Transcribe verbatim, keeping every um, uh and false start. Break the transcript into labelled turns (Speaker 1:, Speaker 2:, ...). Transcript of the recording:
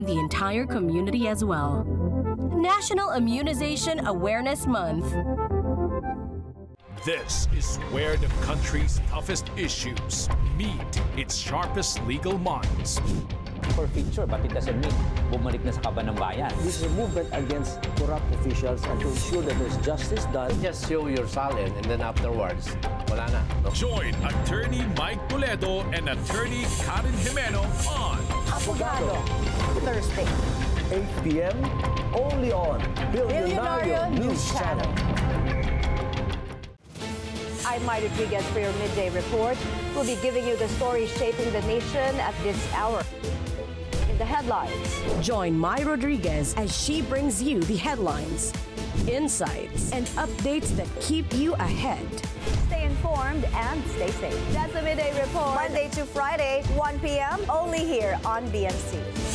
Speaker 1: the entire community as well. National Immunization Awareness Month.
Speaker 2: This is where the country's toughest issues meet its sharpest legal minds.
Speaker 3: Forfeiture, but it doesn't mean bumalik na sa kaban ng bayan.
Speaker 4: This is a movement against corrupt officials and to ensure that there's justice done.
Speaker 5: Just show your salin and then afterwards, wala na. No?
Speaker 2: Join Attorney Mike Toledo and Attorney Karen Jimeno on
Speaker 6: Abogado, Thursday,
Speaker 4: eight p m only on
Speaker 6: Billionario News Channel. I'm Maya Rodriguez for your midday report. We'll be giving you the stories shaping the nation at this hour. In the headlines,
Speaker 1: Join Maya Rodriguez as she brings you the headlines, insights, and updates that keep you ahead.
Speaker 6: stay informed and stay safe. That's the midday report. Monday to Friday, one p m only here on B M C.